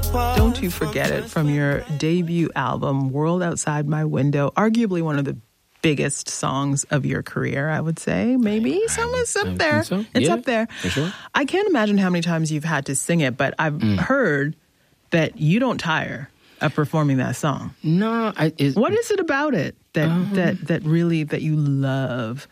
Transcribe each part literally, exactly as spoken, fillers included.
Don't You Forget It from your debut album, World Outside My Window, arguably one of the biggest songs of your career, I would say. Maybe some is up there. So. It's yeah, up there. For sure. I can't imagine how many times you've had to sing it, but I've mm. heard that you don't tire of performing that song. No, I... It, what is it about it that um, that that really that you love?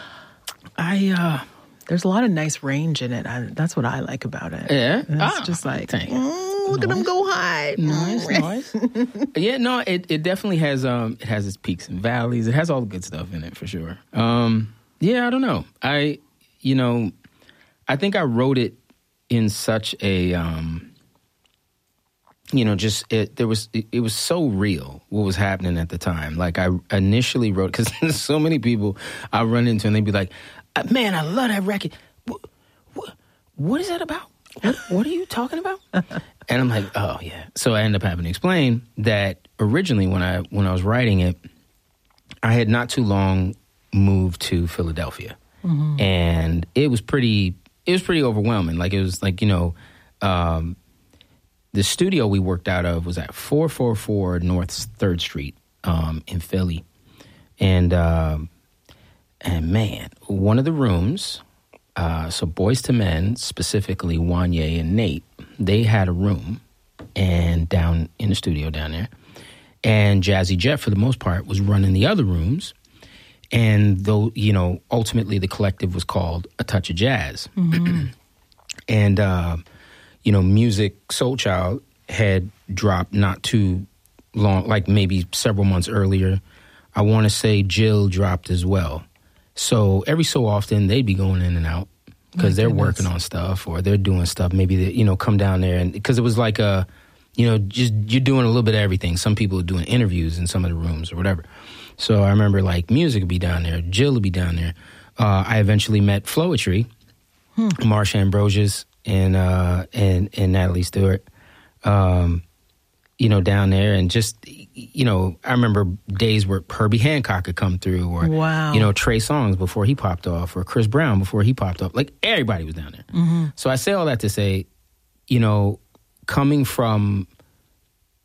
I uh, there's a lot of nice range in it. I, that's what I like about it. Yeah, it's ah, just like mm, look nice. at them go high. Nice, nice. Yeah, no, it, it definitely has um it has its peaks and valleys. It has all the good stuff in it for sure. Um, yeah, I don't know. I you know, I think I wrote it in such a um. You know, just it, there was it, it was so real what was happening at the time. Like I initially wrote, because there's so many people I run into and they'd be like, "Man, I love that record. What, what, what is that about? What, what are you talking about?" And I'm like, "Oh yeah." So I end up having to explain that originally when I when I was writing it, I had not too long moved to Philadelphia, mm-hmm. and it was pretty it was pretty overwhelming. Like it was like you know. Um, The studio we worked out of was at four forty-four North third Street um, in Philly. And, um, and man, one of the rooms, uh, so Boyz two Men, specifically Wanye and Nate, they had a room and down in the studio down there. And Jazzy Jeff, for the most part, was running the other rooms. And though, you know, ultimately the collective was called A Touch of Jazz. Mm-hmm. and, uh, you know, Music Soul Child had dropped not too long, like maybe several months earlier. I want to say Jill dropped as well. So every so often they'd be going in and out because they're goodness. working on stuff or they're doing stuff. Maybe they, you know, come down there and because it was like a, you know, just you're doing a little bit of everything. Some people are doing interviews in some of the rooms or whatever. So I remember like Music would be down there, Jill would be down there. Uh, I eventually met Floetry, hmm. Marsha Ambrosius. And, uh, and, and Natalie Stewart, um, you know, down there. And just, you know, I remember days where Herbie Hancock could come through or, wow. you know, Trey Songz before he popped off or Chris Brown before he popped off. Like, everybody was down there. Mm-hmm. So I say all that to say, you know, coming from